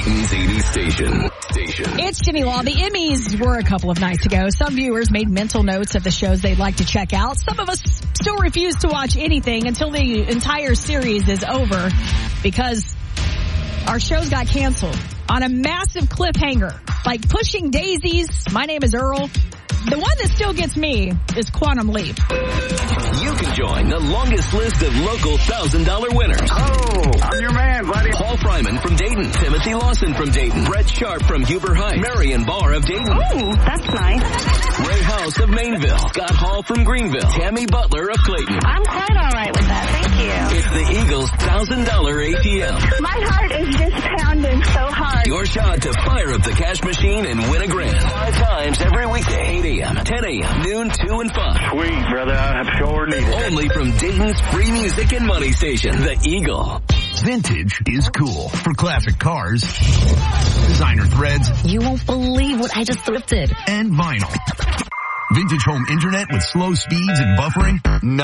Dayton's 80s station. It's Jimmy Law. The Emmys were a couple of nights ago. Some viewers made mental notes of the shows they'd like to check out. Some of us still refuse to watch anything until the entire series is over because our shows got canceled on a massive cliffhanger. Like Pushing Daisies, My Name is Earl. The one that still gets me is Quantum Leap. You can join the longest list of local $1,000 winners. Oh, I'm your man, buddy. Paul Fryman from Dayton, Timothy Lawson from Dayton, Brett Sharp from Huber Heights, Marion Barr of Dayton. Oh, that's nice. Ray House of Mainville, Scott Hall from Greenville, Tammy Butler of Clayton. I'm quite all right with that. Thank you. It's the Eagles' $1,000 ATM. My heart is just pounding so hard. Your shot to fire up the cash machine and win a grand. 5 times every weekday, 8 a.m., 10 a.m., noon, 2 and 5. Sweet, brother. I sure need it. Only from Dayton's free music and money station, The Eagle. Vintage is cool. For classic cars, designer threads, You won't believe what I just thrifted. and vinyl. Vintage home internet with slow speeds and buffering?